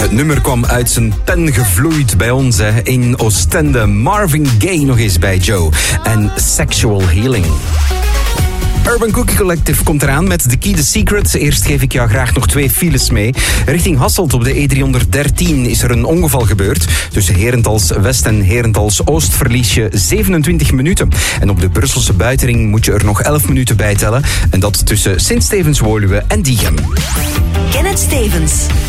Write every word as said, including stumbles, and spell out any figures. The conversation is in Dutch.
Het nummer kwam uit zijn pen gevloeid bij ons hè, in Oostende. Marvin Gaye nog eens bij Joe. En Sexual Healing. Urban Cookie Collective komt eraan met The Key The Secret. Eerst geef ik jou graag nog twee files mee. Richting Hasselt op de E driehonderddertien is er een ongeval gebeurd. Tussen Herentals West en Herentals Oost verlies je zevenentwintig minuten. En op de Brusselse buitenring moet je er nog elf minuten bij tellen. En dat tussen Sint-Stevens-Woluwe en Diegem. Kenneth Stevens.